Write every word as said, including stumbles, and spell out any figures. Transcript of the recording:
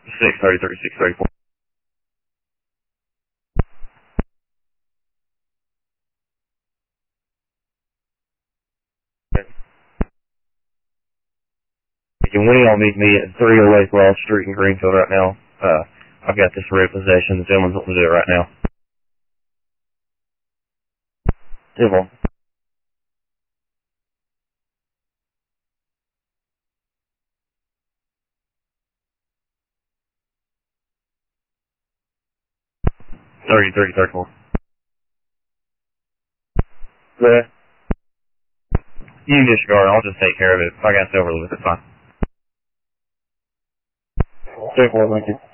six thirty-three, six thirty-four. Can one of y'all meet me at three oh eight Ross Street in Greenfield right now? Uh, I've got this repossession. The gentleman's wanting to do it right now. Civil. thirty-three, thirty-four. Yeah. You can disregard it. I'll just take care of it. If I got silver with it, it's fine. thirty-four, thank you.